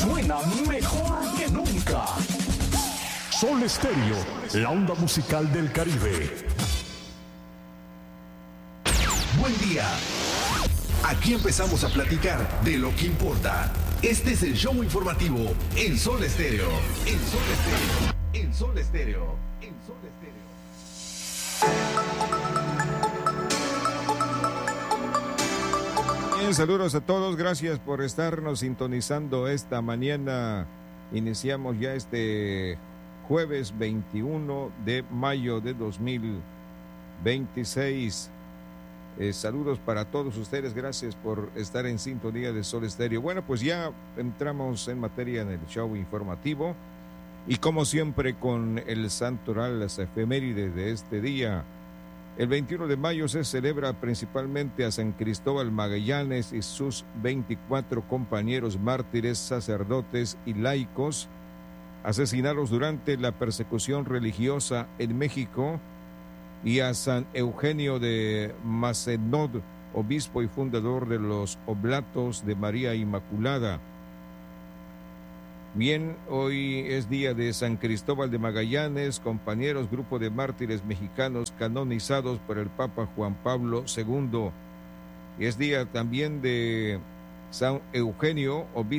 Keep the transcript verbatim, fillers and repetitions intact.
suena mejor que nunca. Sol Estéreo, la onda musical del Caribe. Buen día. Aquí empezamos a platicar de lo que importa. Este es el show informativo en Sol Estéreo. En Sol Estéreo. En Sol Estéreo. En Sol Estéreo. Bien, saludos a todos. Gracias por estarnos sintonizando esta mañana. Iniciamos ya este jueves veintiuno de mayo de dos mil veintiséis. Eh, saludos para todos ustedes, gracias por estar en sintonía de Sol Estéreo. Bueno, pues ya entramos en materia en el show informativo y como siempre con el santoral, las efemérides de este día. El veintiuno de mayo se celebra principalmente a San Cristóbal Magallanes y sus veinticuatro compañeros mártires, sacerdotes y laicos asesinados durante la persecución religiosa en México, y a San Eugenio de Macenod, obispo y fundador de los Oblatos de María Inmaculada. Bien, hoy es día de San Cristóbal de Magallanes, compañeros, grupo de mártires mexicanos canonizados por el Papa Juan Pablo segundo. Y es día también de San Eugenio, obispo